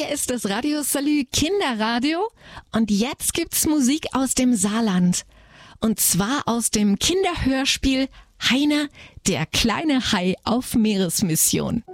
Hier ist das Radio Salü Kinderradio und jetzt gibt's Musik aus dem Saarland. Und zwar aus dem Kinderhörspiel Heiner, der kleine Hai auf Meeresmission.